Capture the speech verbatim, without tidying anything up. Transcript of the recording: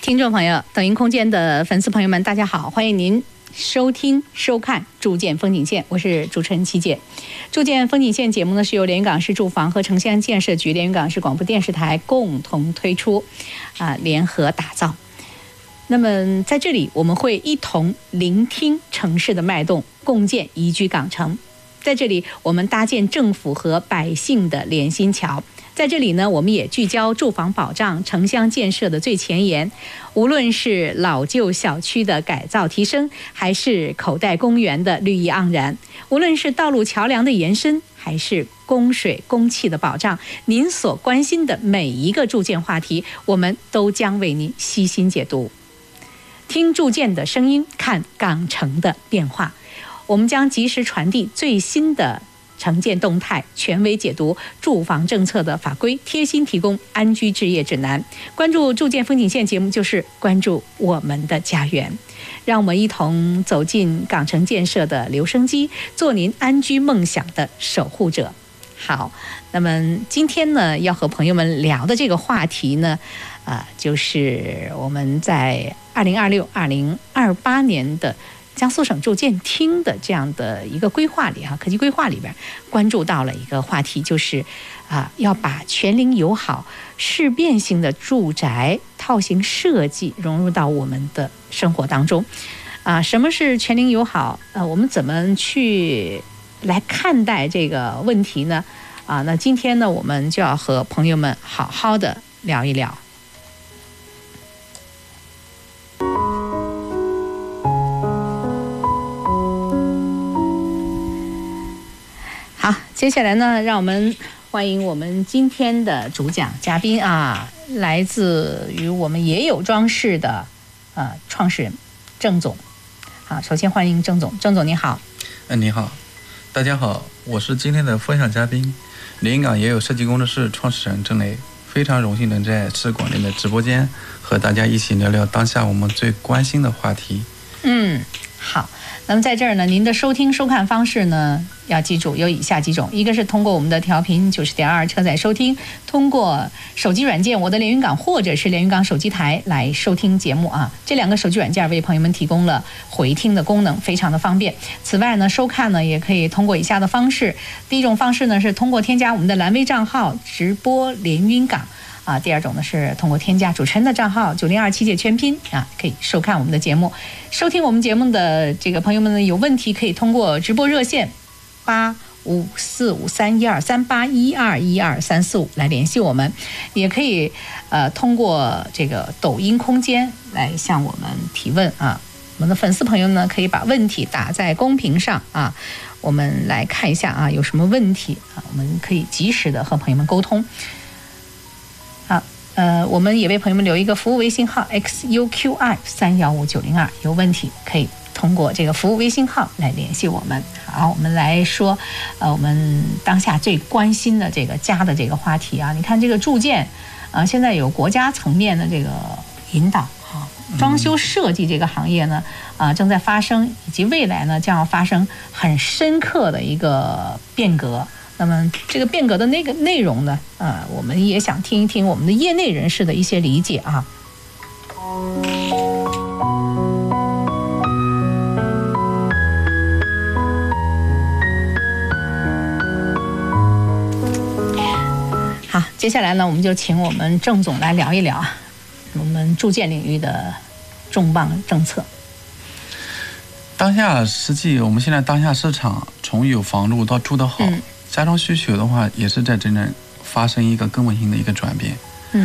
听众朋友，抖音空间的粉丝朋友们，大家好，欢迎您收听收看筑建风景线，我是主持人七姐。筑建风景线节目呢是由连云港市住房和城乡建设局、连云港市广播电视台共同推出，啊、呃，联合打造。那么在这里，我们会一同聆听城市的脉动，共建宜居港城。在这里，我们搭建政府和百姓的联心桥。在这里呢，我们也聚焦住房保障、城乡建设的最前沿。无论是老旧小区的改造提升，还是口袋公园的绿意盎然；无论是道路桥梁的延伸，还是供水供气的保障，您所关心的每一个筑建话题，我们都将为您悉心解读。听筑建的声音，看港城的变化。我们将及时传递最新的城建动态，权威解读住房政策的法规，贴心提供安居置业指南。关注筑建风景线节目，就是关注我们的家园。让我们一同走进港城建设的留声机，做您安居梦想的守护者。好，那么今天呢，要和朋友们聊的这个话题呢，啊、呃，就是我们在二零二六、二零二八年的江苏省筑建厅的这样的一个规划里哈，科技规划里边关注到了一个话题，就是啊，要把全龄友好、事变性的住宅套型设计融入到我们的生活当中。啊，什么是全龄友好？呃，我们怎么去来看待这个问题呢？啊，那今天呢，我们就要和朋友们好好的聊一聊。好，接下来呢，让我们欢迎我们今天的主讲嘉宾啊，来自于我们也有装饰的呃创始人郑总。好，首先欢迎郑总，郑总你好。 嗯，你好，大家好，我是今天的分享嘉宾，连云港也有设计工作室创始人郑磊，非常荣幸能在市广电的直播间和大家一起聊聊当下我们最关心的话题。 嗯，好。那么在这儿呢，您的收听收看方式呢，要记住有以下几种：一个是通过我们的调频九十点二车载收听，通过手机软件我的连云港或者是连云港手机台来收听节目啊。这两个手机软件为朋友们提供了回听的功能，非常的方便。此外呢，收看呢也可以通过以下的方式：第一种方式呢是通过添加我们的蓝微账号直播连云港。啊，第二种呢是通过添加主持人的账号九零二七姐全拼啊，可以收看我们的节目。收听我们节目的这个朋友们呢，有问题可以通过直播热线八五四五三一二三八一二一二三四五来联系我们，也可以呃通过这个抖音空间来向我们提问啊。我们的粉丝朋友呢，可以把问题打在公屏上啊，我们来看一下啊，有什么问题啊，我们可以及时的和朋友们沟通。好，呃，我们也为朋友们留一个服务微信号 x u q i 三一五九零二，有问题可以通过这个服务微信号来联系我们。好，我们来说，呃，我们当下最关心的这个家的这个话题啊，你看这个筑建，啊、呃，现在有国家层面的这个引导啊，装修设计这个行业呢，啊、呃，正在发生，以及未来呢将要发生很深刻的一个变革。那么这个变革的那个内容呢，呃，我们也想听一听我们的业内人士的一些理解啊。好，接下来呢，我们就请我们郑总来聊一聊我们筑建领域的重磅政策。 当下实际我们现在当下市场从有房路到住得好。嗯，家装需求的话，也是在真正发生一个根本性的一个转变。